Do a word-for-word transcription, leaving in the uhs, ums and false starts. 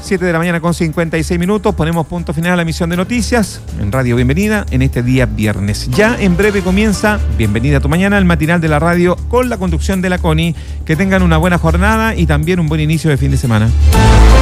siete de la mañana con cincuenta y seis minutos. Ponemos punto final a la emisión de noticias en Radio Bienvenida en este día viernes. Ya en breve comienza Bienvenida a tu Mañana, el matinal de la radio con la conducción de la Connie. Que tengan una buena jornada y también un buen inicio de fin de semana.